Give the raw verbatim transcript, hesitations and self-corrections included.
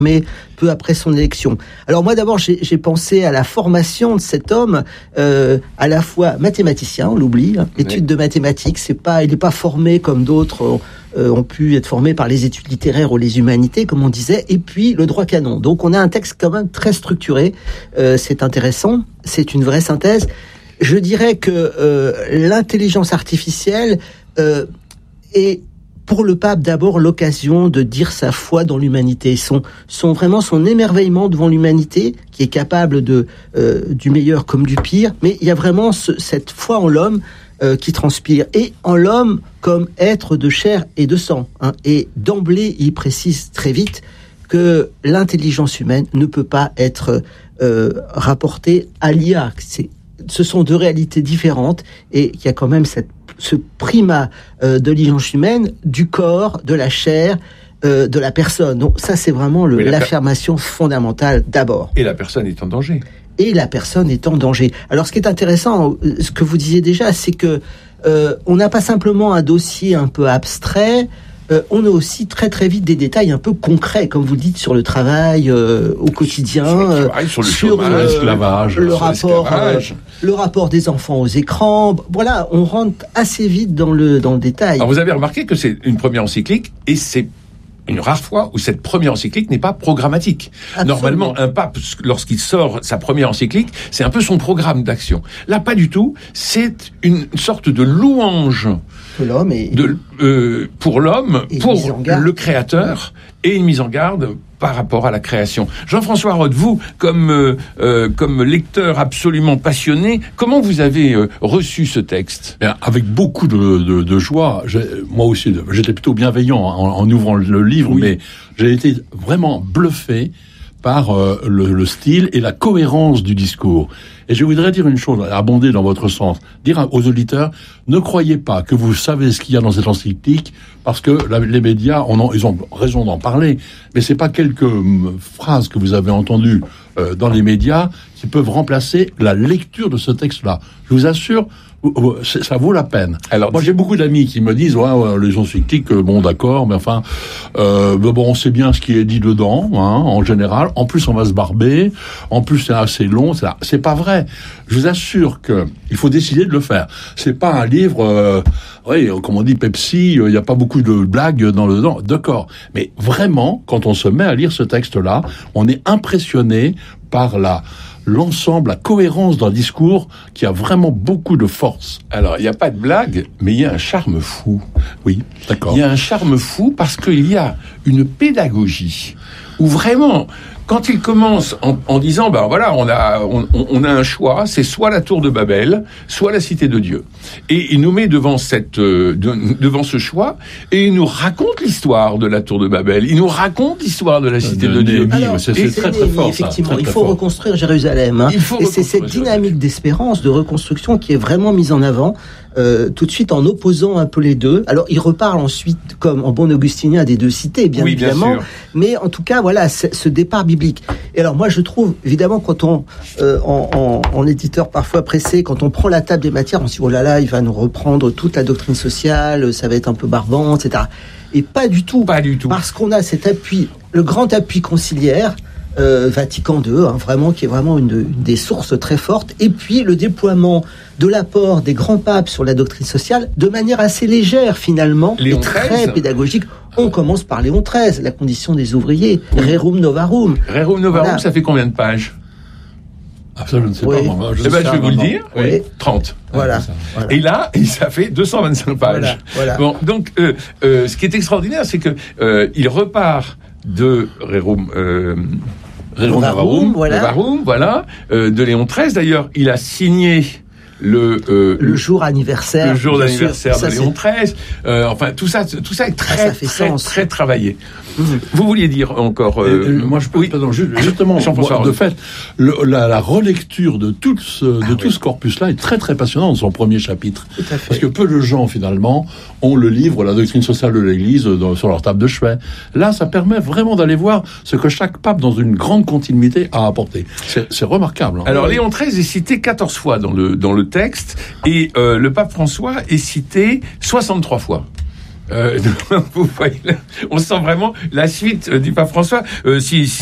mais peu après son élection. Alors moi d'abord j'ai, j'ai pensé à la formation de cet homme, euh, à la fois mathématicien, on l'oublie, hein, études oui. de mathématiques, c'est pas, il n'est pas formé comme d'autres euh, ont pu être formés par les études littéraires ou les humanités, comme on disait, et puis le droit canon. Donc on a un texte quand même très structuré, euh, c'est intéressant, c'est une vraie synthèse. Je dirais que euh, l'intelligence artificielle euh, est pour le pape d'abord l'occasion de dire sa foi dans l'humanité, son, son vraiment son émerveillement devant l'humanité, qui est capable de euh, du meilleur comme du pire, mais il y a vraiment ce, cette foi en l'homme euh, qui transpire, et en l'homme comme être de chair et de sang. Hein, et d'emblée, il précise très vite que l'intelligence humaine ne peut pas être euh, rapportée à l'I A. C'est, ce sont deux réalités différentes, et il y a quand même cette ce primat euh, de l'intelligence humaine, du corps, de la chair, euh, de la personne. Donc ça, c'est vraiment le, la l'affirmation per... fondamentale d'abord. Et la personne est en danger. Et la personne est en danger. Alors ce qui est intéressant, ce que vous disiez déjà, c'est que euh, on n'a pas simplement un dossier un peu abstrait, euh, on a aussi très très vite des détails un peu concrets, comme vous le dites, sur le travail euh, au quotidien, sur le, travail, sur le sur chômage, le, l'esclavage, le rapport, euh, le rapport des enfants aux écrans. Voilà, on rentre assez vite dans le dans le détail. Alors vous avez remarqué que c'est une première encyclique, et c'est une rare fois où cette première encyclique n'est pas programmatique. Absolument. Normalement, un pape, lorsqu'il sort sa première encyclique, c'est un peu son programme d'action. Là, pas du tout. C'est une sorte de louange de l'homme et de, euh, pour l'homme, pour le Créateur, et une mise en garde par rapport à la création. Jean-François Rode, vous, comme euh, euh, comme lecteur absolument passionné, comment vous avez euh, reçu ce texte ? Bien, avec beaucoup de, de, de joie. J'ai, moi aussi, j'étais plutôt bienveillant en, en ouvrant le livre, oui. mais j'ai été vraiment bluffé par euh, le, le style et la cohérence du discours. Et je voudrais dire une chose, abonder dans votre sens, dire aux auditeurs, ne croyez pas que vous savez ce qu'il y a dans cette encyclique, parce que la, les médias, on en, ils ont raison d'en parler, mais c'est pas quelques m, phrases que vous avez entendues euh, dans les médias qui peuvent remplacer la lecture de ce texte-là. Je vous assure, ça vaut la peine. Alors, moi, j'ai beaucoup d'amis qui me disent, ouais, ouais les encycliques, bon, d'accord, mais enfin, euh, bon, on sait bien ce qui est dit dedans, hein, en général. En plus, on va se barber. En plus, c'est assez long. C'est, c'est pas vrai. Je vous assure que il faut décider de le faire. C'est pas un livre, euh, oui, comme on dit Pepsi, il n'y a pas beaucoup de blagues dans le dedans. D'accord. Mais vraiment, quand on se met à lire ce texte-là, on est impressionné par la l'ensemble, la cohérence d'un discours qui a vraiment beaucoup de force. Alors, il n'y a pas de blague, mais il y a un charme fou. Oui, d'accord. Il y a un charme fou parce qu'il y a une pédagogie où vraiment, quand il commence en, en disant, ben voilà, on a, on, on a un choix, c'est soit la tour de Babel, soit la cité de Dieu. Et il nous met devant cette, euh, de, devant ce choix, et il nous raconte l'histoire de la tour de Babel. Il nous raconte l'histoire de la cité de, de Dieu. Alors, c'est, c'est, c'est très très fort. Effectivement, ça, très, il faut très reconstruire Jérusalem. Hein. Il faut et c'est cette dynamique d'espérance, de reconstruction qui est vraiment mise en avant. Euh, tout de suite en opposant un peu les deux. Alors il reparle ensuite, comme en bon augustinien, des deux cités, bien oui, évidemment. Bien mais en tout cas, voilà, ce départ biblique. Et alors moi, je trouve, évidemment, quand on, euh, en, en, en éditeur parfois pressé, quand on prend la table des matières, on se dit, oh là là, il va nous reprendre toute la doctrine sociale, ça va être un peu barbant, et cetera. Et pas du tout. Pas du tout. Parce qu'on a cet appui, le grand appui conciliaire, Euh, Vatican deux, hein, vraiment, qui est vraiment une, une des sources très fortes, et puis le déploiement de l'apport des grands papes sur la doctrine sociale de manière assez légère finalement, Léon et très treize. Pédagogique. On commence par Léon treize, la condition des ouvriers, oui. Rerum Novarum. Rerum Novarum, voilà. Ça fait combien de pages ? Ah, ça, je ne sais oui. pas. Moi, je, eh ben, je vais vous le dire. Oui. trente. Voilà. Ça. Voilà. Et là, et ça fait deux cent vingt-cinq pages. Voilà. Voilà. Bon, donc, euh, euh, ce qui est extraordinaire, c'est que euh, il repart de Rerum. Euh, Rerum Novarum, voilà, Novarum, voilà euh, de Léon treize. D'ailleurs, il a signé le euh, le jour anniversaire, le jour d'anniversaire sûr, de Léon treize. Euh, enfin, tout ça, tout ça est très, ah, ça très, très, très travaillé. Mmh. Vous vouliez dire encore euh, euh, Moi, je peux. Oui. Pardon, justement, moi, de fait, le, la, la relecture de tout ce, de ah, tout oui. ce corpus-là est très très passionnant dans son premier chapitre. Tout à fait. Parce que peu de gens finalement ont le livre La doctrine sociale de l'Église dans, sur leur table de chevet. Là, ça permet vraiment d'aller voir ce que chaque pape, dans une grande continuité, a apporté. C'est, c'est remarquable. Hein. Alors, Léon treize est cité quatorze fois dans le dans le texte, et euh, le pape François est cité soixante-trois fois. Euh, vous voyez, on sent vraiment la suite du pape François. Euh, si,